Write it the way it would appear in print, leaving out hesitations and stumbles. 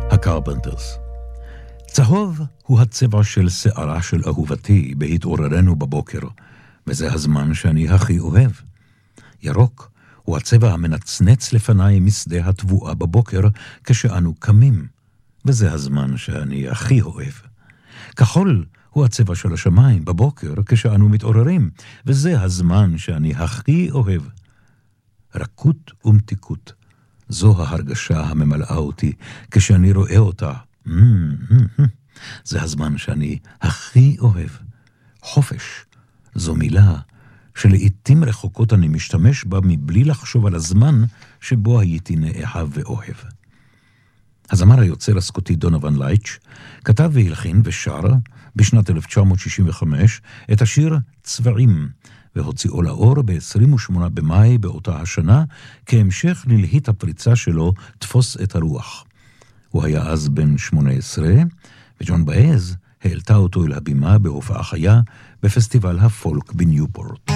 הקרפנטרס. צהוב הוא הצבע של שערה של אהובתי בהתעוררנו בבוקר, וזה הזמן שאני הכי אוהב. ירוק הוא הצבע המנצנץ לפניי משדה התבואה בבוקר כשאנו קמים, וזה הזמן שאני הכי אוהב. כחול הוא הצבע של השמיים בבוקר כשאנו מתעוררים, וזה הזמן שאני הכי אוהב. רכות ומתיקות, זו ההרגשה הממלאה אותי כשאני רואה אותה. זה הזמן שאני הכי אוהב. חופש, זו מילה שלעיתים רחוקות אני משתמש בה מבלי לחשוב על הזמן שבו הייתי נאהב ואוהב. הזמר היוצר הסקוטי דונובן לייץ' כתב והלחין ושר בשנת 1965 את השיר צבעים, והוציאו לאור ב-28 במאי באותה השנה, כהמשך ללהיט הפריצה שלו תפוס את הרוח. הוא היה אז בן 18, וג'ון באז העלתה אותו אל הבימה בהופעה חיה בפסטיבל הפולק בניופורט.